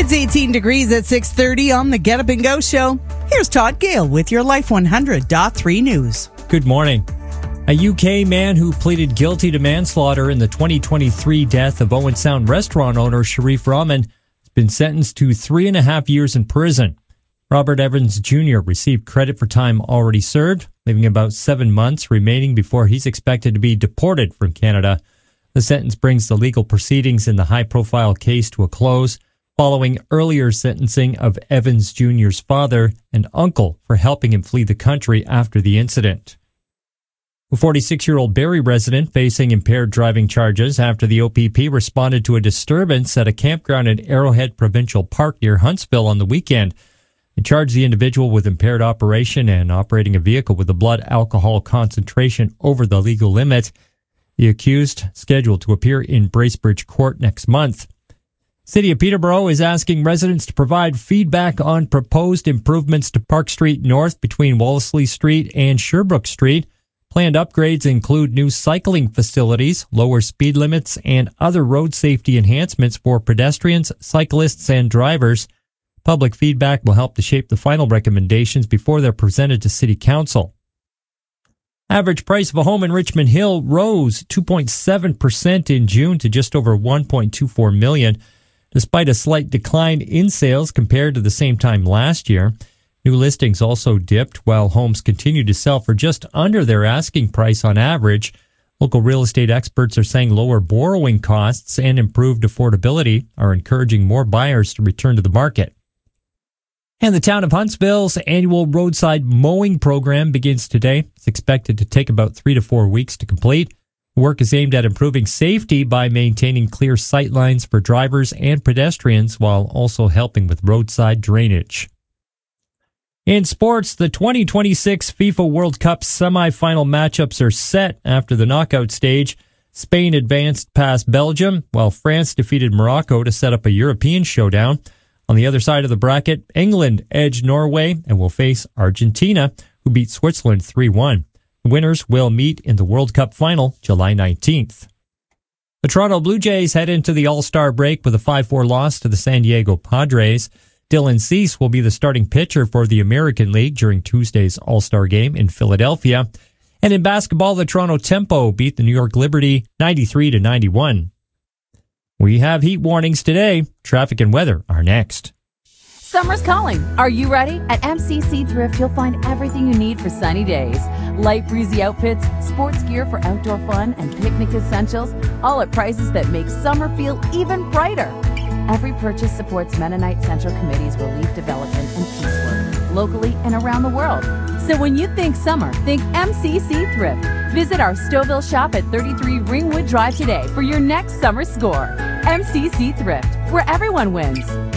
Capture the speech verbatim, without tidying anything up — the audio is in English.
It's eighteen degrees at six thirty on the Get Up and Go show. Here's Todd Gale with your Life one hundred point three news. Good morning. A U K man who pleaded guilty to manslaughter in the twenty twenty-three death of Owen Sound restaurant owner Sharif Rahman has been sentenced to three and a half years in prison. Robert Evans Junior received credit for time already served, leaving about seven months remaining before he's expected to be deported from Canada. The sentence brings the legal proceedings in the high-profile case to a close, following earlier sentencing of Evans Junior's father and uncle for helping him flee the country after the incident. A forty-six-year-old Barrie resident facing impaired driving charges after the O P P responded to a disturbance at a campground in Arrowhead Provincial Park near Huntsville on the weekend. It charged the individual with impaired operation and operating a vehicle with a blood alcohol concentration over the legal limit. The accused scheduled to appear in Bracebridge Court next month. City of Peterborough is asking residents to provide feedback on proposed improvements to Park Street North between Wolseley Street and Sherbrooke Street. Planned upgrades include new cycling facilities, lower speed limits, and other road safety enhancements for pedestrians, cyclists, and drivers. Public feedback will help to shape the final recommendations before they're presented to City Council. Average price of a home in Richmond Hill rose two point seven percent in June to just over one point two four million dollars, despite a slight decline in sales compared to the same time last year. New listings also dipped while homes continue to sell for just under their asking price on average. Local real estate experts are saying lower borrowing costs and improved affordability are encouraging more buyers to return to the market. And the town of Huntsville's annual roadside mowing program begins today. It's expected to take about three to four weeks to complete. The work is aimed at improving safety by maintaining clear sight lines for drivers and pedestrians while also helping with roadside drainage. In sports, the twenty twenty-six FIFA World Cup semifinal matchups are set after the knockout stage. Spain advanced past Belgium, while France defeated Morocco to set up a European showdown. On the other side of the bracket, England edged Norway and will face Argentina, who beat Switzerland three one. The winners will meet in the World Cup final July nineteenth. The Toronto Blue Jays head into the All-Star break with a five four loss to the San Diego Padres. Dylan Cease will be the starting pitcher for the American League during Tuesday's All-Star game in Philadelphia. And in basketball, the Toronto Tempo beat the New York Liberty ninety-three to ninety-one. We have heat warnings today. Traffic and weather are next. Summer's calling. Are you ready? At M C C Thrift, you'll find everything you need for sunny days. Light breezy outfits, sports gear for outdoor fun, and picnic essentials, all at prices that make summer feel even brighter. Every purchase supports Mennonite Central Committee's relief, development, and peace work, locally and around the world. So when you think summer, think M C C Thrift. Visit our Stouffville shop at thirty-three Ringwood Drive today for your next summer score. M C C Thrift, where everyone wins.